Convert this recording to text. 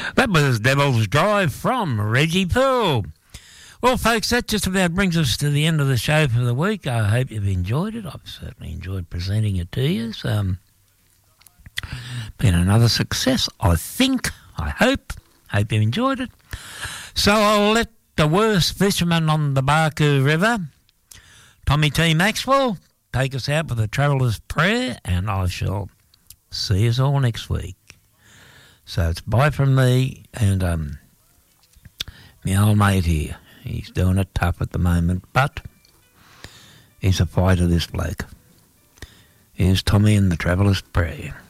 That was Devil's Drive from Reggie Poole. Well, folks, that just about brings us to the end of the show for the week. I hope you've enjoyed it. I've certainly enjoyed presenting it to you. Been another success, I think. I hope you've enjoyed it. So I'll let the worst fisherman on the Barcoo River, Tommy T. Maxwell, take us out with a traveller's prayer, and I shall see us all next week. So it's bye from me and my old mate here. He's doing it tough at the moment, but he's a fighter, this bloke. Here's Tommy and the Traveller's Prayer.